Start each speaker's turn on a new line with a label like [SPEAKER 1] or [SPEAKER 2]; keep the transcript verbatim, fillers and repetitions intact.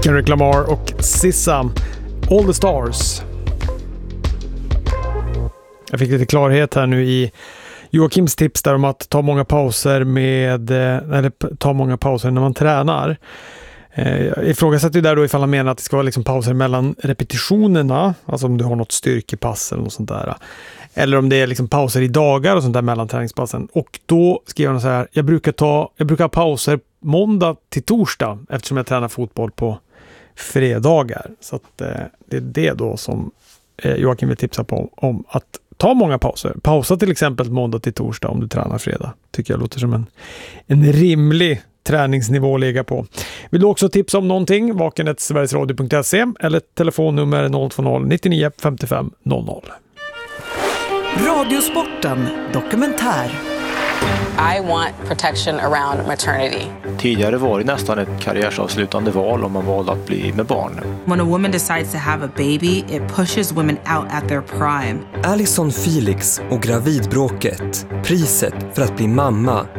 [SPEAKER 1] Kendrick Lamar och Sissa, All the Stars. Jag fick lite klarhet här nu i Joakims tips där om att ta många pauser med eller ta många pauser när man tränar. Jag ifrågasätter ju där då ifall han menar att det ska vara liksom pauser mellan repetitionerna, alltså om du har något styrkepass eller något sånt där. Eller om det är liksom pauser i dagar och sånt där mellan träningspassen. Och då skriver han så här: jag brukar ta jag brukar ha pauser måndag till torsdag eftersom jag tränar fotboll på fredagar. Så att eh, det är det då som eh, Joakim vill tipsa på om, att ta många pauser. Pausa till exempel måndag till torsdag om du tränar fredag. Tycker jag låter som en, en rimlig träningsnivå att ligga på. Vill du också tipsa om någonting? vaken snabel-a sverigesradio punkt se eller telefonnummer noll två noll nittionio femtiofem noll noll.
[SPEAKER 2] Radiosporten dokumentär.
[SPEAKER 3] I want protection around maternity.
[SPEAKER 4] Tidigare var det nästan ett karriärsavslutande val om man valde att bli med barn.
[SPEAKER 5] When a woman decides to have a baby, it pushes women out at their prime.
[SPEAKER 6] Alison Felix och gravidbråket. Priset för att bli mamma